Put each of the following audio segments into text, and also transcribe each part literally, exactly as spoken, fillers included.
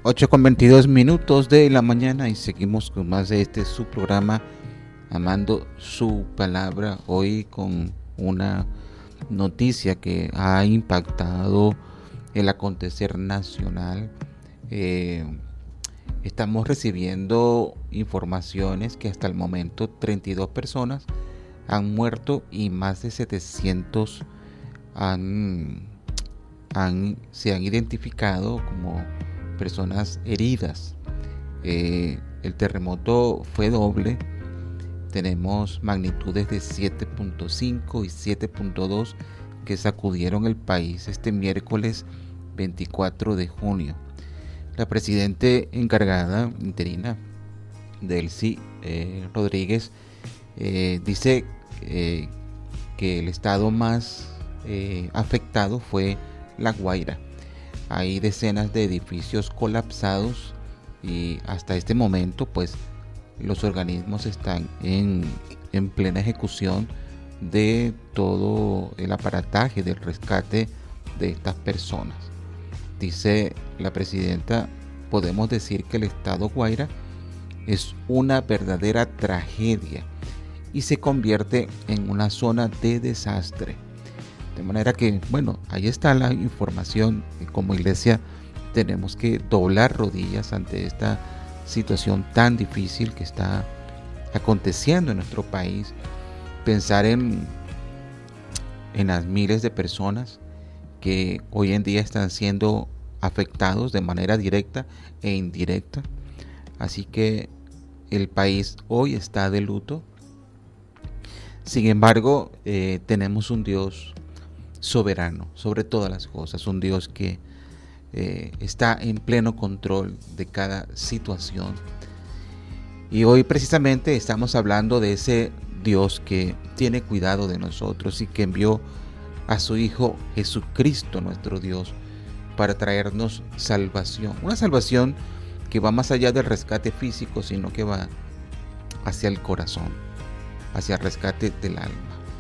ocho con veintidós minutos de la mañana y seguimos con más de este su programa Amando su Palabra. Hoy con una noticia que ha impactado el acontecer nacional. Eh, estamos recibiendo informaciones que hasta el momento treinta y dos personas han muerto y más de setecientos han, han, se han identificado como personas heridas. Eh, el terremoto fue doble. Tenemos magnitudes de siete punto cinco y siete punto dos que sacudieron el país este miércoles veinticuatro de junio. La presidenta encargada interina, Delcy eh, Rodríguez, eh, dice eh, que el estado más eh, afectado fue La Guaira. Hay decenas de edificios colapsados y hasta este momento pues los organismos están en, en plena ejecución de todo el aparataje del rescate de estas personas. Dice la presidenta, podemos decir que el estado Guaira es una verdadera tragedia y se convierte en una zona de desastre. De manera que, bueno, ahí está la información. Como iglesia tenemos que doblar rodillas ante esta situación tan difícil que está aconteciendo en nuestro país. Pensar en, en las miles de personas que hoy en día están siendo afectados de manera directa e indirecta. Así que el país hoy está de luto. Sin embargo, eh, tenemos un Dios soberano sobre todas las cosas, un Dios que eh, está en pleno control de cada situación. Y hoy precisamente estamos hablando de ese Dios que tiene cuidado de nosotros y que envió a su Hijo Jesucristo, nuestro Dios, para traernos salvación. Una salvación que va más allá del rescate físico, sino que va hacia el corazón, hacia el rescate del alma.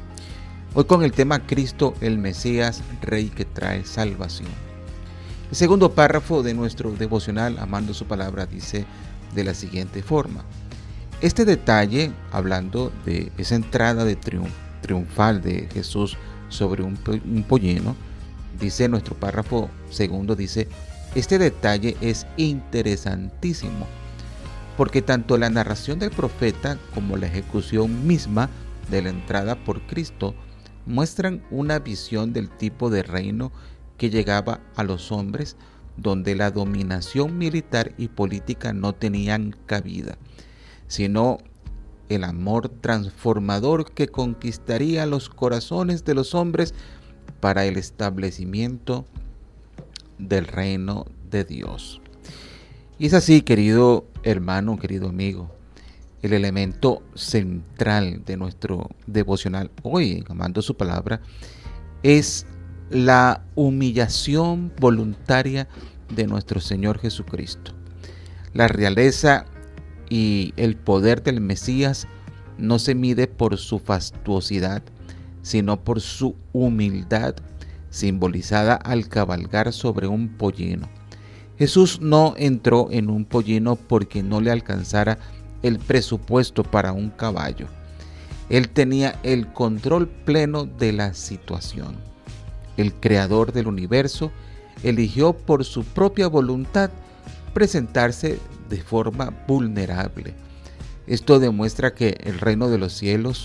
Hoy con el tema Cristo, el Mesías, Rey que trae salvación. El segundo párrafo de nuestro devocional, Amando su Palabra, dice de la siguiente forma. Este detalle, hablando de esa entrada de triunf, triunfal de Jesús sobre un, un pollino, dice nuestro párrafo segundo, dice, este detalle es interesantísimo, porque tanto la narración del profeta como la ejecución misma de la entrada por Cristo muestran una visión del tipo de reino que llegaba a los hombres, donde la dominación militar y política no tenían cabida, sino el amor transformador que conquistaría los corazones de los hombres para el establecimiento del reino de Dios. Y es así, querido hermano, querido amigo, el elemento central de nuestro devocional hoy, Amando su Palabra, es la humillación voluntaria de nuestro Señor Jesucristo. La realeza y el poder del Mesías no se mide por su fastuosidad, sino por su humildad, simbolizada al cabalgar sobre un pollino. Jesús no entró en un pollino porque no le alcanzara el presupuesto para un caballo. Él tenía el control pleno de la situación. El creador del universo eligió por su propia voluntad presentarse de forma vulnerable. Esto demuestra que el reino de los cielos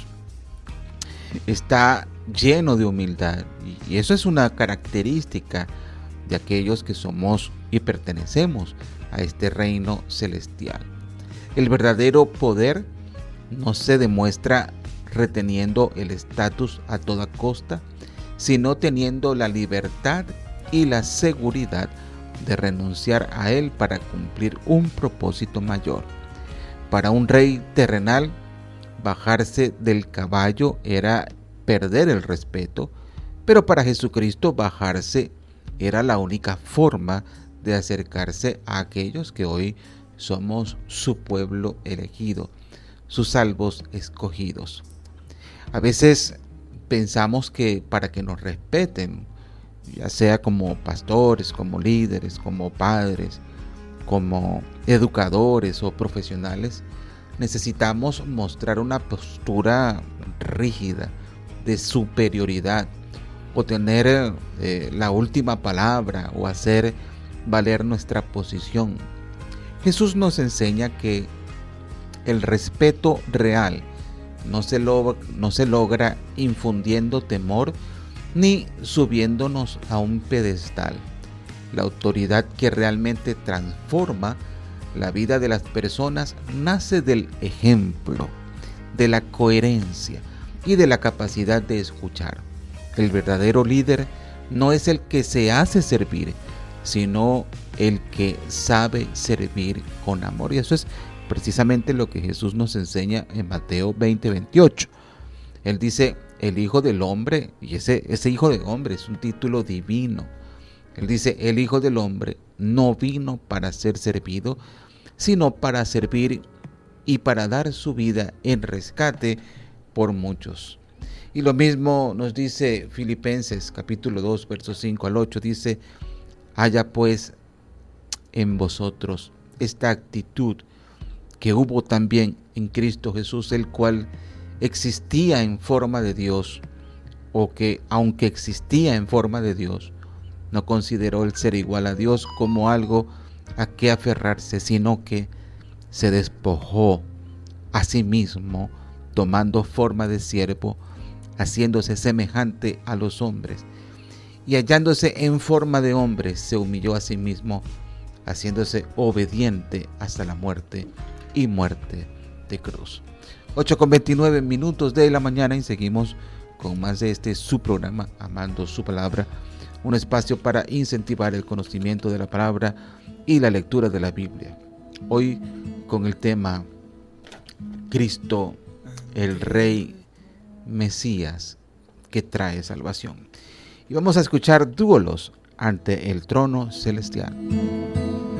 está lleno de humildad, y eso es una característica de aquellos que somos y pertenecemos a este reino celestial. El verdadero poder no se demuestra reteniendo el estatus a toda costa, sino teniendo la libertad y la seguridad de renunciar a él para cumplir un propósito mayor. Para un rey terrenal, bajarse del caballo era perder el respeto, pero para Jesucristo bajarse era la única forma de acercarse a aquellos que hoy somos su pueblo elegido, sus salvos escogidos. A veces pensamos que para que nos respeten, ya sea como pastores, como líderes, como padres, como educadores o profesionales, necesitamos mostrar una postura rígida de superioridad o tener eh, la última palabra o hacer valer nuestra posición. Jesús nos enseña que el respeto real no se, lo, no se logra infundiendo temor ni subiéndonos a un pedestal. La autoridad que realmente transforma la vida de las personas nace del ejemplo, de la coherencia y de la capacidad de escuchar. El verdadero líder no es el que se hace servir, sino el que sabe servir con amor. Y eso es precisamente lo que Jesús nos enseña en Mateo veinte veintiocho. Él dice, el Hijo del Hombre, y ese, ese Hijo del Hombre es un título divino. Él dice, el Hijo del Hombre no vino para ser servido, sino para servir y para dar su vida en rescate por muchos. Y lo mismo nos dice Filipenses capítulo dos, versos cinco al ocho, dice, haya pues en vosotros esta actitud que hubo también en Cristo Jesús, el cual existía en forma de Dios, o que aunque existía en forma de Dios, no consideró el ser igual a Dios como algo a que aferrarse, sino que se despojó a sí mismo, tomando forma de siervo, haciéndose semejante a los hombres, y hallándose en forma de hombre, se humilló a sí mismo, haciéndose obediente hasta la muerte y muerte de cruz. ocho con veintinueve minutos de la mañana y seguimos con más de este su programa, Amando su Palabra, un espacio para incentivar el conocimiento de la palabra y la lectura de la Biblia. Hoy con el tema Cristo, el Rey Mesías que trae salvación. Y vamos a escuchar Dúolos ante el trono celestial.